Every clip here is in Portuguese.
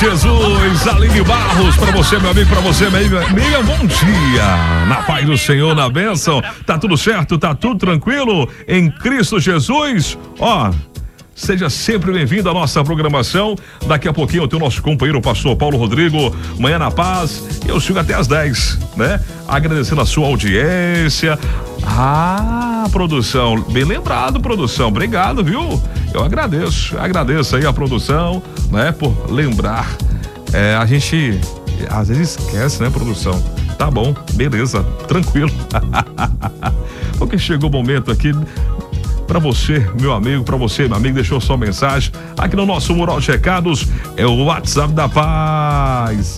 Jesus, Aline Barros, pra você, meu amigo, pra você, minha amiga, bom dia, na paz do Senhor, na bênção, tá tudo certo, tá tudo tranquilo, em Cristo Jesus, seja sempre bem-vindo à nossa programação. Daqui a pouquinho eu tenho o nosso companheiro, o pastor Paulo Rodrigo, Manhã na Paz. Eu sigo até às 10, né? Agradecendo a sua audiência. Produção, bem lembrado, produção. Obrigado, viu? Eu agradeço aí a produção, né? Por lembrar. A gente às vezes esquece, né, produção? Tá bom, beleza, tranquilo. Porque chegou o momento aqui. Pra você, meu amigo, pra você, meu amigo, deixou sua mensagem aqui no nosso mural de recados, é o WhatsApp da Paz.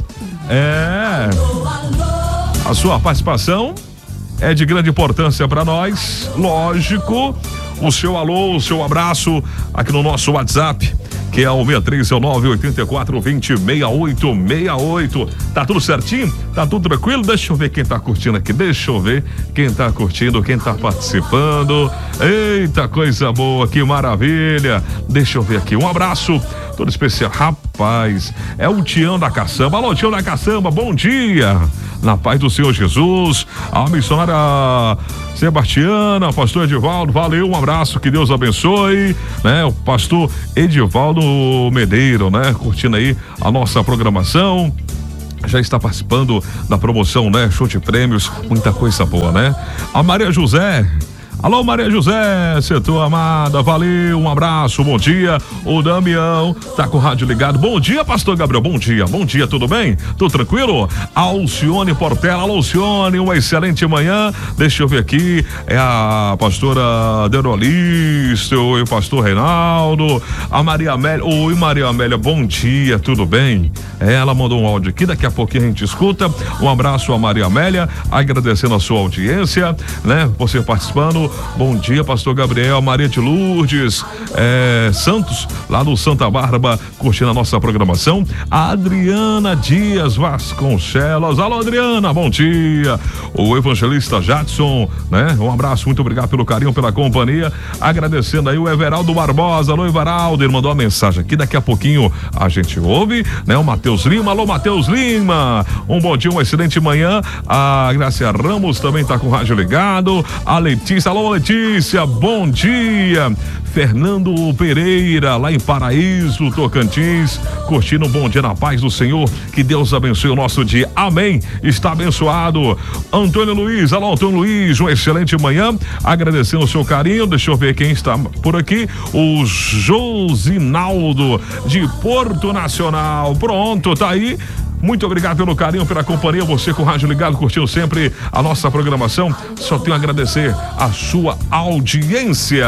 A sua participação é de grande importância para nós, lógico. O seu alô, o seu abraço aqui no nosso WhatsApp, que é o 631984206868. Tá tudo certinho? Tá tudo tranquilo? Deixa eu ver quem tá curtindo aqui. Deixa eu ver quem tá curtindo, quem tá participando. Eita, coisa boa, que maravilha. Deixa eu ver aqui. Um abraço todo especial. Rapaz, é o Tião da Caçamba. Alô, Tião da Caçamba, bom dia. Na paz do Senhor Jesus. A missionária Sebastiana, pastor Edivaldo, valeu, um abraço, que Deus abençoe, né? O pastor Edivaldo Medeiro, né? Curtindo aí a nossa programação. Já está participando da promoção, né? Show de prêmios, muita coisa boa, né? A Maria José. Alô, Maria José, setor amada, valeu, um abraço, bom dia. O Damião tá com o rádio ligado. Bom dia, pastor Gabriel, bom dia, tudo bem? Tudo tranquilo? Alcione Portela, alô, Alcione, uma excelente manhã. Deixa eu ver aqui, é a pastora Derolisto e o pastor Reinaldo. A Maria Amélia, oi, Maria Amélia, bom dia, tudo bem? Ela mandou um áudio aqui, daqui a pouquinho a gente escuta. Um abraço a Maria Amélia, agradecendo a sua audiência, né? Você participando. Bom dia, pastor Gabriel, Maria de Lourdes Santos, lá no Santa Bárbara, curtindo a nossa programação. A Adriana Dias Vasconcelos, alô, Adriana, bom dia. O evangelista Jadson, né? Um abraço, muito obrigado pelo carinho, pela companhia. Agradecendo aí o Everaldo Barbosa, alô, Everaldo, ele mandou uma mensagem aqui, daqui a pouquinho a gente ouve, né? O Matheus Lima, alô, Matheus Lima, um bom dia, uma excelente manhã. A Gracia Ramos também tá com o rádio ligado. A Letícia, alô, Letícia, bom dia. Fernando Pereira, lá em Paraíso, Tocantins, curtindo um bom dia na paz do Senhor, que Deus abençoe o nosso dia, amém, está abençoado. Antônio Luiz, alô, Antônio Luiz, uma excelente manhã, agradecendo o seu carinho. Deixa eu ver quem está por aqui, o Josinaldo de Porto Nacional, pronto, tá aí. Muito obrigado pelo carinho, pela companhia, você com o rádio ligado, curtindo sempre a nossa programação. Só tenho a agradecer a sua audiência.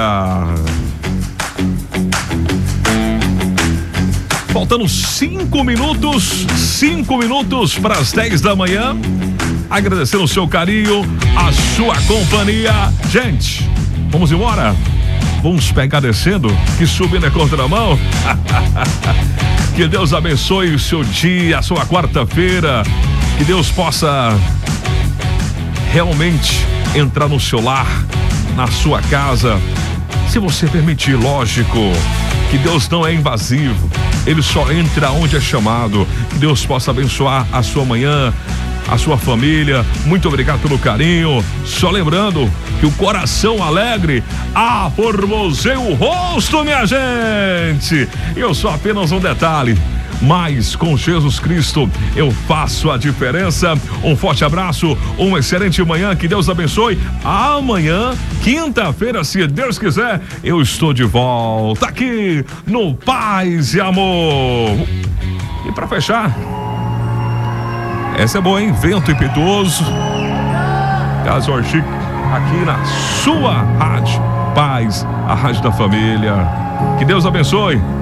Faltando 5 minutos para as 10 da manhã. Agradecendo o seu carinho, a sua companhia. Gente, vamos embora? Vamos pegar descendo, que subindo é contramão. Que Deus abençoe o seu dia, a sua quarta-feira. Que Deus possa realmente entrar no seu lar, na sua casa, se você permitir, lógico. Que Deus não é invasivo, Ele só entra onde é chamado. Que Deus possa abençoar a sua manhã, a sua família. Muito obrigado pelo carinho. Só lembrando que o coração alegre formoseia o rosto, minha gente. Eu sou apenas um detalhe, mas com Jesus Cristo eu faço a diferença. Um forte abraço, uma excelente manhã, que Deus abençoe. Amanhã, quinta-feira, se Deus quiser, eu estou de volta aqui no Paz e Amor. E para fechar, essa é boa, hein? Vento impetuoso, Casor Chico, aqui na sua rádio Paz, a rádio da família. Que Deus abençoe.